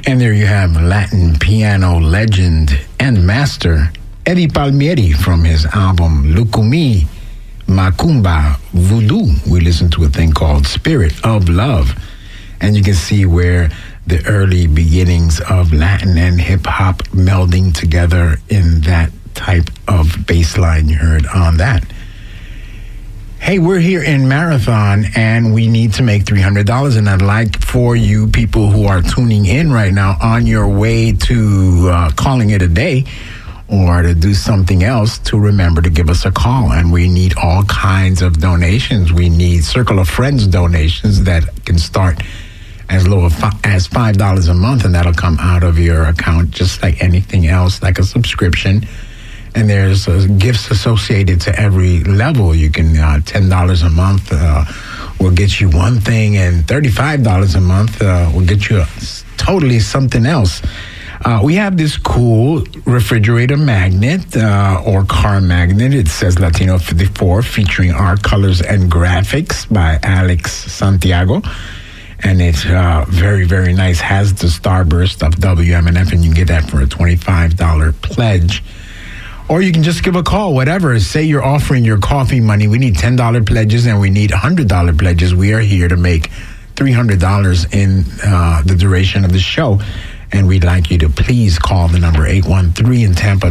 And there you have Latin piano legend and master Eddie Palmieri from his album Lucumi, Macumba, Voodoo. We listened to a thing called Spirit of Love. And you can see where the early beginnings of Latin and hip-hop melding together in that type of bass line you heard on that. Hey, we're here in Marathon, and we need to make $300. And I'd like for you people who are tuning in right now on your way to calling it a day or to do something else to remember to give us a call. And we need all kinds of donations. We need Circle of Friends donations that can start as low as $5 a month, and that'll come out of your account just like anything else, like a subscription. And there's gifts associated to every level. You can, $10 a month will get you one thing, and $35 a month will get you totally something else. We have this cool refrigerator magnet or car magnet. It says Latino 54, featuring Art, Colors, and Graphics by Alex Santiago. And it's very, very nice. Has the starburst of WMNF, and you can get that for a $25 pledge. Or you can just give a call, whatever. Say you're offering your coffee money. We need $10 pledges and we need $100 pledges. We are here to make $300 in the duration of the show. And we'd like you to please call the number 813 in Tampa,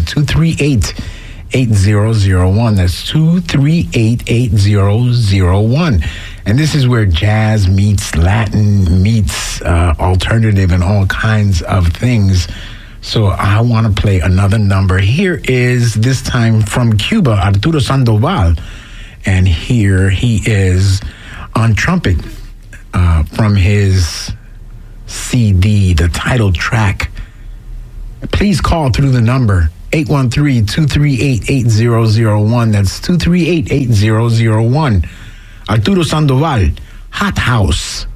238-8001. That's 238-8001. And this is where jazz meets Latin, meets alternative and all kinds of things. So I want to play another number. Here is, this time from Cuba, Arturo Sandoval. And here he is on trumpet from his CD, the title track. Please call through the number 813-238-8001. That's 238-8001. Arturo Sandoval, Hot House.